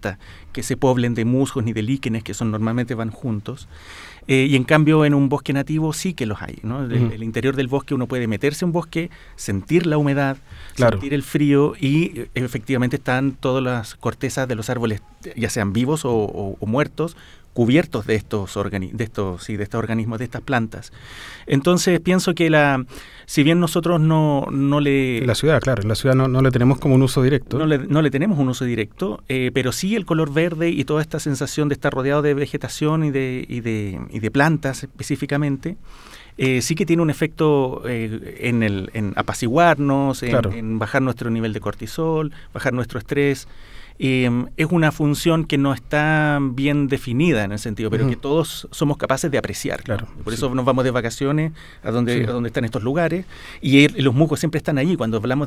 gusta que se poblen de musgos ni de líquenes, que son normalmente van juntos. Y en cambio en un bosque nativo sí que los hay, ¿no? El interior del bosque uno puede meterse en un bosque, sentir la humedad, sentir el frío y efectivamente están todas las cortezas de los árboles, ya sean vivos o muertos, cubiertos de estos organismos, de estas plantas. Entonces pienso que si bien nosotros no le... En la ciudad no le tenemos como un uso directo. No le tenemos un uso directo, pero sí el color verde y toda esta sensación de estar rodeado de vegetación y de plantas específicamente, sí que tiene un efecto en apaciguarnos, en bajar nuestro nivel de cortisol, bajar nuestro estrés. Es una función que no está bien definida en el sentido, pero que todos somos capaces de apreciar. Claro, Por eso nos vamos de vacaciones a donde están estos lugares y los musgos siempre están allí. Cuando hablamos